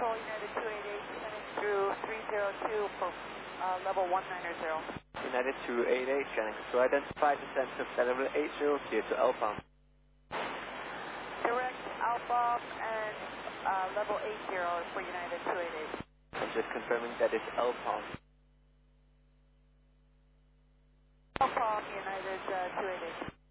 Control United 288, descending through 302 for level 190. United 288, scanning control, identify descent of level 80, clear to Alpha. Direct Alpha and level 80 for United 288. I'm just confirming that is Alpha. Alpha, United 288.